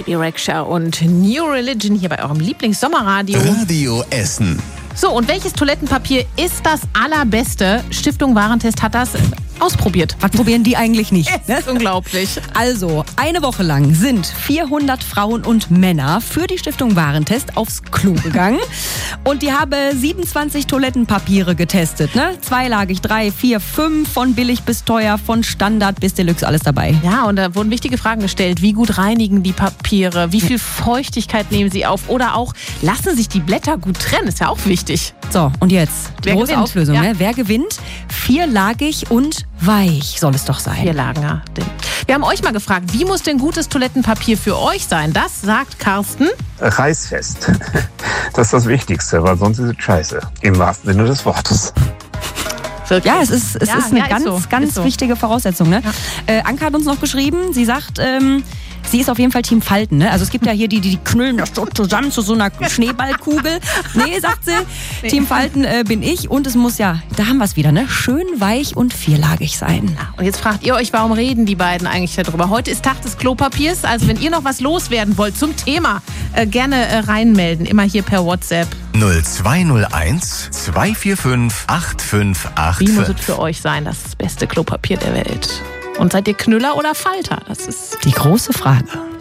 Bibi Rexha und New Religion hier bei eurem Lieblings-Sommerradio. Radio Essen. So, und welches Toilettenpapier ist das allerbeste? Stiftung Warentest hat das ausprobiert. Was probieren die eigentlich nicht? Das ist unglaublich. Also, eine Woche lang sind 400 Frauen und Männer für die Stiftung Warentest aufs Klo gegangen. Und die haben 27 Toilettenpapiere getestet. Ne? Zweilagig, 3, 4, 5, von billig bis teuer, von Standard bis Deluxe, alles dabei. Ja, und da wurden wichtige Fragen gestellt. Wie gut reinigen die Papiere? Wie viel Feuchtigkeit nehmen sie auf? Oder auch, lassen sich die Blätter gut trennen? Ist ja auch wichtig. So, und jetzt die Wer große gewinnt? Auflösung. Ja. Ne? Wer gewinnt? Vierlagig und weich soll es doch sein. 4 Lagen, ja. Wir haben euch mal gefragt, wie muss denn gutes Toilettenpapier für euch sein? Das sagt Carsten. Reißfest. Das ist das Wichtigste, weil sonst ist es scheiße. Im wahrsten Sinne des Wortes. Wirklich? Ja, es ist eine ganz so. wichtige Voraussetzung. Ne? Ja. Anka hat uns noch geschrieben, sie sagt, sie ist auf jeden Fall Team Falten. Ne? Also es gibt ja hier die knüllen das so zusammen zu so einer Schneeballkugel. Nee, sagt sie, Nee. Team Falten bin ich. Und es muss ja, da haben wir es wieder, ne? Schön weich und vierlagig sein. Und jetzt fragt ihr euch, warum reden die beiden eigentlich darüber? Heute ist Tag des Klopapiers. Also wenn ihr noch was loswerden wollt zum Thema, gerne reinmelden. Immer hier per WhatsApp. 0201 245 8585. Wie muss es für euch sein, das beste Klopapier der Welt? Und seid ihr Knüller oder Falter? Das ist Die große Frage.